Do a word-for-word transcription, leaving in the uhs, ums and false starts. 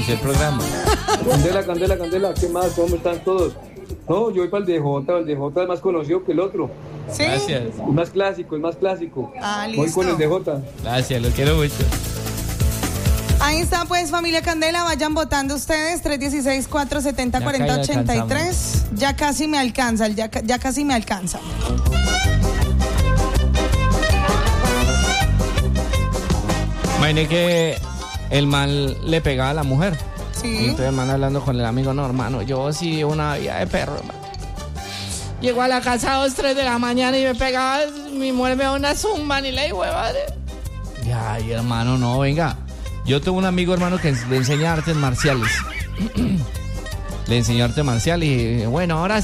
el programa. Candela, Candela, Candela, ¿qué más? ¿Cómo están todos? No, yo voy para el D J, el D J es más conocido que el otro. ¿Sí? Gracias. Es más clásico, es más clásico. Ah, listo. Voy con el D J. Gracias, lo quiero mucho. Ahí está, pues, familia Candela, vayan votando ustedes, tres uno seis, cuatro siete cero, cuatro cero ocho tres. Ya casi me alcanza, ya, ya casi me alcanza. Imagínate que el man le pegaba a la mujer. Sí. Y entonces el man hablando con el amigo, no, hermano, yo sí una vida de perro, hermano. Llegó a la casa a dos, tres de la mañana y me pegaba, mi mujer me da una zumba y le digo, madre. Y ay, hermano, no, venga. Yo tengo un amigo, hermano, que le enseña artes marciales. Le enseñó artes marciales y bueno, ahora